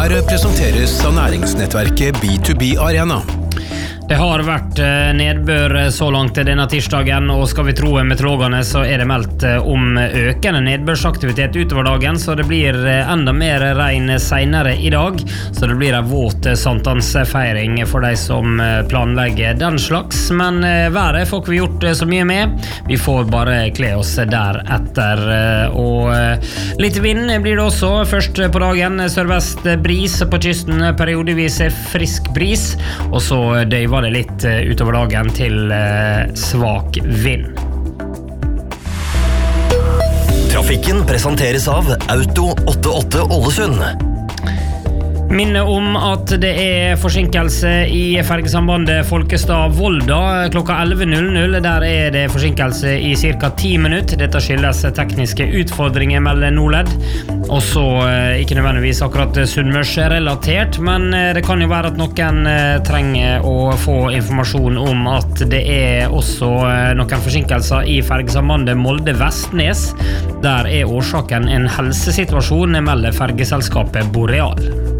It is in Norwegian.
Her presenteres av næringsnettverket B2B Arena. Det har vært nedbør så langt denne tirsdagen, og skal vi tro meteorologene så det meldt om økende nedbørsaktivitet utover dagen, så det blir enda mer regn senere i dag, så det blir en våt sankthansfeiring for de som planlegger den slags, men været får ikke vi gjort så mye med, vi får bare kle oss deretter, og litt vind blir det også, først på dagen sørvest bris på kysten, periodevis frisk bris, og så døyver det litt utover dagen til svak vind. Trafikken presenteres av Auto 88 Ålesund. Minne om at det forsinkelse i fergesambandet Folkestad-Volda klokka 11.00. Der det forsinkelse i cirka 10 minutter. Dette skyldes tekniske utfordringer mellom Nordled. Og så ikke nødvendigvis akkurat Sunnmørs-relatert, men det kan jo være at noen trenger å få informasjon om at det også noen forsinkelser i fergesambandet Molde-Vestnes. Der årsaken en helsesituasjon mellom fergeselskapet Boreal.